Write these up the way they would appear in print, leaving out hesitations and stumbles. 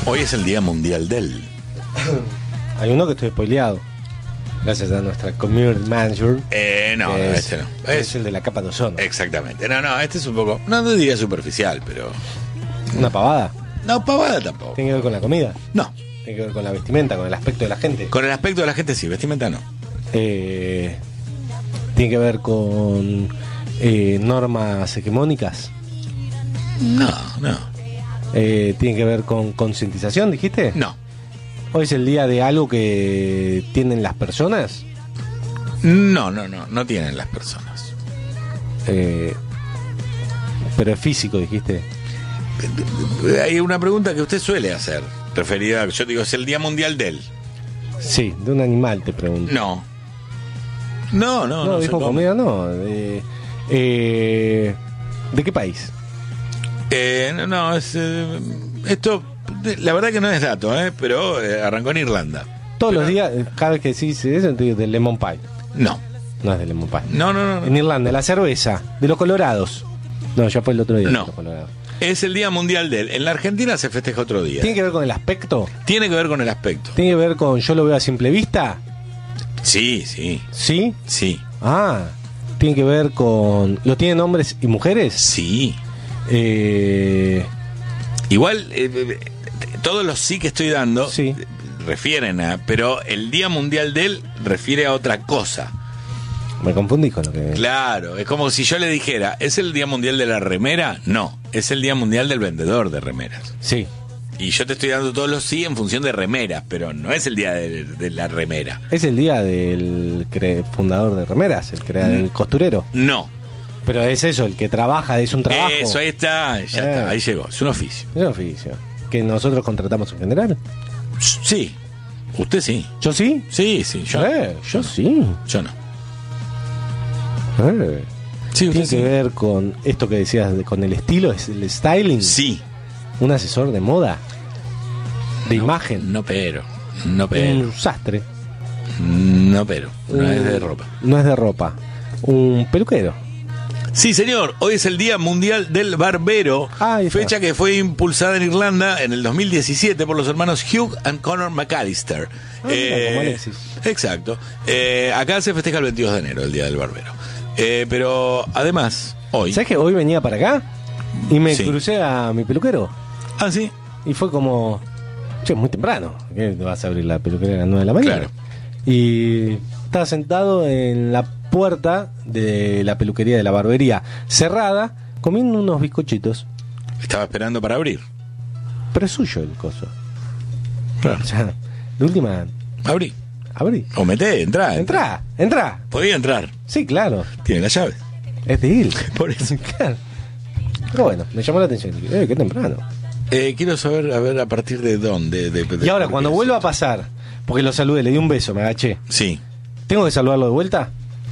Hoy es el Día Mundial del... Hay uno que estoy spoileado. Gracias a nuestra community manager. No, este no. Es el de la capa de ozono. Exactamente. No, este es un poco... No diría superficial, pero... Una pavada. No, pavada tampoco. ¿Tiene que ver con la comida? No. ¿Tiene que ver con la vestimenta, con el aspecto de la gente? Con el aspecto de la gente sí, vestimenta no. ¿Tiene que ver con normas hegemónicas? No. ¿Tiene que ver con concientización, dijiste? No. ¿Hoy es el día de algo que tienen las personas? No tienen las personas. Pero es físico, dijiste. Hay una pregunta que usted suele hacer, referida, yo digo, es el Día Mundial del... Sí, de un animal te pregunto. No, dijo comida, no. ¿De qué país? Esto, la verdad que no es dato, pero arrancó en Irlanda. Todos los días, cada vez que decís eso, te digo del lemon pie. No es del lemon pie. No. En Irlanda, la cerveza, de los colorados. No, ya fue el otro día. No. Los colorados. Es el Día Mundial del... En la Argentina se festeja otro día. ¿Tiene que ver con el aspecto? Tiene que ver con el aspecto. ¿Tiene que ver con yo lo veo a simple vista? Sí. ¿Sí? Sí. Ah, ¿tiene que ver con... ¿Lo tienen hombres y mujeres? Sí. Igual, todos los sí que estoy dando sí refieren a... Pero el Día Mundial del refiere a otra cosa. Me confundí con lo que... Claro, es como si yo le dijera, ¿es el Día Mundial de la remera? No, es el Día Mundial del vendedor de remeras. Sí. Y yo te estoy dando todos los sí en función de remeras, pero no es el día de la remera. Es el día del fundador de remeras, el costurero. No. Pero es eso, el que trabaja, es un trabajo. Eso, ahí está, ya está, ahí llegó, es un oficio. Es un oficio. ¿Que nosotros contratamos en general? Sí, usted sí. ¿Yo sí? Sí, yo sí. Yo no. Sí, ¿tiene que ver con esto que decías, con el estilo, es el styling? Sí. ¿Un asesor de moda? ¿De imagen? No, pero. Un sastre. No es de ropa. No es de ropa. Un peluquero. Sí, señor, hoy es el Día Mundial del Barbero, fecha que fue impulsada en Irlanda en el 2017 por los hermanos Hugh and Connor McAllister. Como Alexis. Exacto. Acá se festeja el 22 de enero, el Día del Barbero. Pero además, hoy... ¿Sabes que hoy venía para acá? Y me crucé a mi peluquero. Ah, sí. Y fue como... Che, muy temprano. ¿Qué te vas a abrir la peluquería a las 9 de la mañana? Claro. Y estaba sentado en la puerta de la peluquería, de la barbería cerrada, comiendo unos bizcochitos. Estaba esperando para abrir. Pero es suyo el coso. Claro. O sea, de última... Abrí. O entrá. Podía entrar. Sí, claro. Tiene la llave. Es de él. Por eso. Claro. Pero bueno, me llamó la atención. Qué temprano. Quiero saber, a ver, a partir de dónde. Y ahora, cuando vuelva a pasar, porque lo saludé, le di un beso, me agaché. Sí. ¿Tengo que saludarlo de vuelta?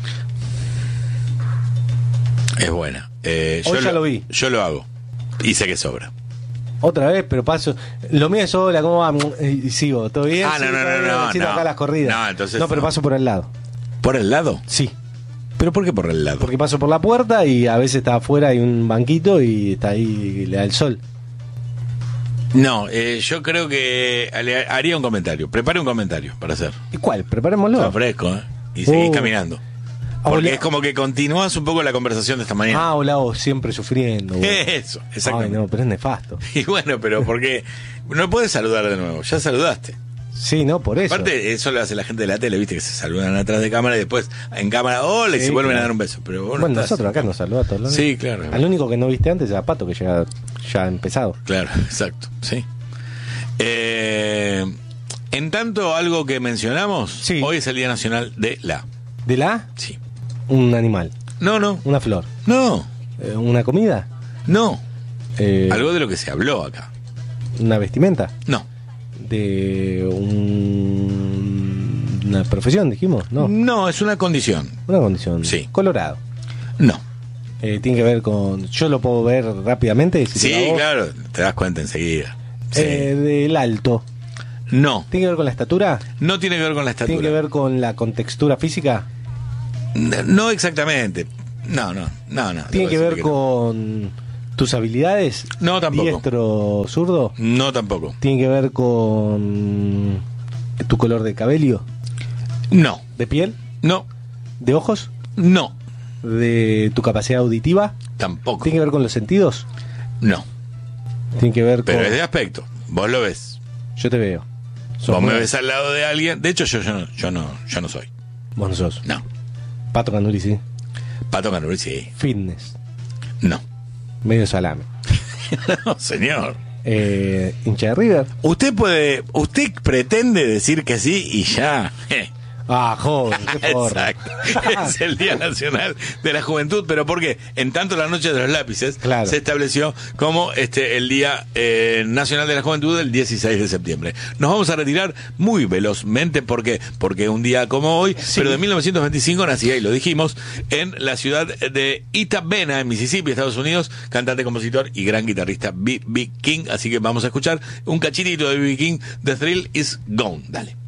Es buena. Hoy ya lo vi. Yo lo hago. Y sé que sobra. Otra vez, pero paso. Lo mío es hola, ¿cómo va? Y sigo, ¿todo bien? Ah, no. Acá las corridas. No, entonces. No, pero paso por el lado. ¿Por el lado? Sí. ¿Pero por qué por el lado? Porque paso por la puerta y a veces está afuera, hay un banquito y está ahí y le da el sol. No, yo creo que haría un comentario. Prepare un comentario para hacer. ¿Y cuál? Preparémoslo. Está fresco, Y seguís caminando. Porque es como que continúas un poco la conversación de esta mañana. Hola, vos siempre sufriendo. Eso, exactamente. Ay, no, pero es nefasto. Y bueno, pero porque no puedes saludar de nuevo, ya saludaste. Sí, no, por eso. Aparte, eso lo hace la gente de la tele, viste, que se saludan atrás de cámara y después en cámara, hola, y se vuelven a dar un beso. Pero bueno, nosotros acá nos saluda a todos los días. Sí, claro. Al único que no viste antes es a Pato, que ya ha empezado. Claro, exacto, sí. En tanto, algo que mencionamos, hoy es el Día Nacional de la... ¿De la? Sí. Un animal. No. Una flor. No. ¿Una comida? No. Algo de lo que se habló acá. ¿Una vestimenta? No. ¿De una profesión, dijimos? No, es una condición. Una condición. Sí. Colorado. No. Tiene que ver con... ¿Yo lo puedo ver rápidamente? Sí, claro, te das cuenta enseguida. Sí. Del alto. No. ¿Tiene que ver con la estatura? No tiene que ver con la estatura. ¿Tiene que ver con la contextura física? No exactamente. No. ¿Tiene que ver con ¿Tus habilidades? No, tampoco. ¿Diestro, zurdo? No, tampoco. ¿Tiene que ver con tu color de cabello? No. ¿De piel? No. ¿De ojos? No. ¿De tu capacidad auditiva? Tampoco. ¿Tiene que ver con los sentidos? No. Tiene que ver Pero con... es de aspecto. Vos lo ves. Yo te veo. Vos me ves al lado de alguien. De hecho, yo no soy. Vos no sos. No. Pato Canuri, sí. Pato Canuri, sí. Fitness. No. Medio salame. No, señor. Hincha de River. Usted pretende decir que sí y ya. Ah, joven, qué porra. Exacto. Es el Día Nacional de la Juventud, pero porque en tanto la Noche de los Lápices se estableció como el Día Nacional de la Juventud el 16 de septiembre. Nos vamos a retirar muy velozmente porque un día como hoy, pero de 1925 nacía, y lo dijimos, en la ciudad de Itabena, en Mississippi, Estados Unidos, cantante, compositor y gran guitarrista B.B. King. Así que vamos a escuchar un cachitito de B.B. King, The Thrill Is Gone. Dale.